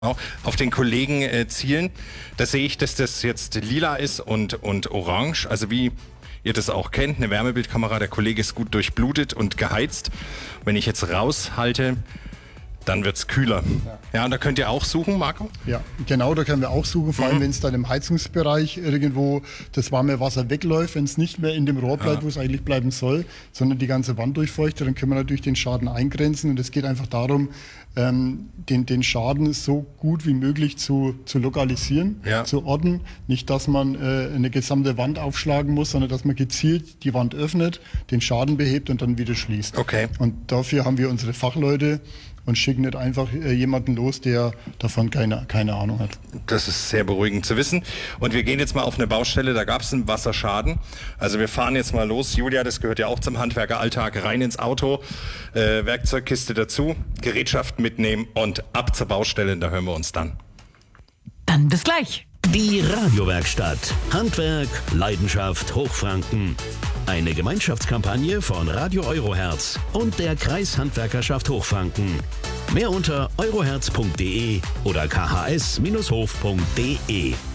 auf den Kollegen zielen. Da sehe ich, dass das jetzt lila ist und orange. Also wie ihr das auch kennt, eine Wärmebildkamera. Der Kollege ist gut durchblutet und geheizt. Wenn ich jetzt raushalte, dann wird's kühler. Ja, und da könnt ihr auch suchen, Marco? Ja, genau, da können wir auch suchen, vor allem wenn es dann im Heizungsbereich irgendwo das warme Wasser wegläuft, wenn es nicht mehr in dem Rohr bleibt, wo es eigentlich bleiben soll, sondern die ganze Wand durchfeuchtet, dann können wir natürlich den Schaden eingrenzen. Und es geht einfach darum, den Schaden so gut wie möglich zu lokalisieren, zu orten. Nicht, dass man eine gesamte Wand aufschlagen muss, sondern dass man gezielt die Wand öffnet, den Schaden behebt und dann wieder schließt. Okay. Und dafür haben wir unsere Fachleute und schicken nicht einfach jemanden los, der davon keine Ahnung hat. Das ist sehr beruhigend zu wissen. Und wir gehen jetzt mal auf eine Baustelle, da gab es einen Wasserschaden. Also wir fahren jetzt mal los. Julia, das gehört ja auch zum Handwerkeralltag, rein ins Auto, Werkzeugkiste dazu, Gerätschaft mitnehmen und ab zur Baustelle. Da hören wir uns dann. Dann bis gleich. Die Radiowerkstatt. Handwerk, Leidenschaft, Hochfranken. Eine Gemeinschaftskampagne von Radio Eurohertz und der Kreishandwerkerschaft Hochfranken. Mehr unter eurohertz.de oder khs-hof.de.